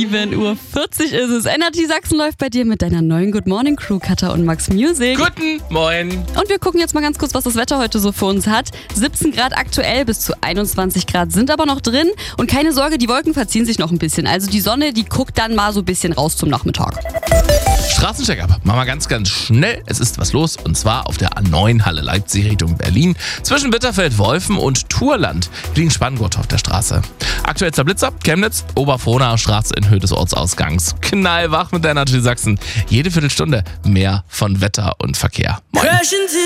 7:40 Uhr ist es. Energy Sachsen läuft bei dir mit deiner neuen Good Morning Crew, Katha und Max Music. Guten Moin. Und wir gucken jetzt mal ganz kurz, was das Wetter heute so für uns hat. 17 Grad aktuell, bis zu 21 Grad sind aber noch drin. Und keine Sorge, die Wolken verziehen sich noch ein bisschen. Also die Sonne, die guckt dann mal so ein bisschen raus zum Nachmittag. Straßencheck-up. Machen wir ganz, ganz schnell. Es ist was los und zwar auf der A9 Halle Leipzig Richtung Berlin. Zwischen Bitterfeld-Wolfen und Thurland liegen Spanngurt auf der Straße. Aktuellster Blitzer, Chemnitz, Oberfrohnaer Straße in Höhe des Ortsausgangs. Knallwach mit der Energy Sachsen. Jede Viertelstunde mehr von Wetter und Verkehr. Moin.